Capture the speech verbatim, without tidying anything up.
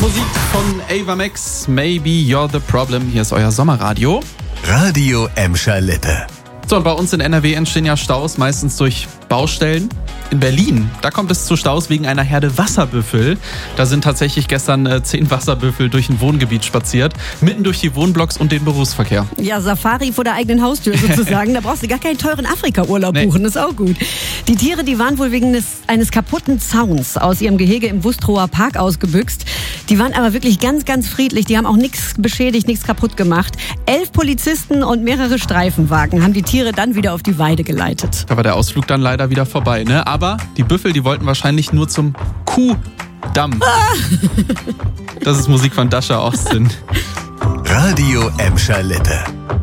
Musik von Ava Max, Maybe You're the Problem. Hier ist euer Sommerradio. Radio Emscher Lippe. So, und bei uns in N R W entstehen ja Staus, meistens durch Baustellen. In Berlin, da kommt es zu Staus wegen einer Herde Wasserbüffel. Da sind tatsächlich gestern äh, zehn Wasserbüffel durch ein Wohngebiet spaziert, mitten durch die Wohnblocks und den Berufsverkehr. Ja, Safari vor der eigenen Haustür sozusagen. Da brauchst du gar keinen teuren Afrika-Urlaub Nee. buchen, das ist auch gut. Die Tiere, die waren wohl wegen des, eines kaputten Zauns aus ihrem Gehege im Wustrower Park ausgebüxt. Die waren aber wirklich ganz, ganz friedlich. Die haben auch nichts beschädigt, nichts kaputt gemacht. Elf Polizisten und mehrere Streifenwagen haben die Tiere dann wieder auf die Weide geleitet. Da war der Ausflug dann leider wieder vorbei, ne? Aber die Büffel, die wollten wahrscheinlich nur zum Kuhdamm. Das ist Musik von Dasha Austin. Radio Emscher Lippe.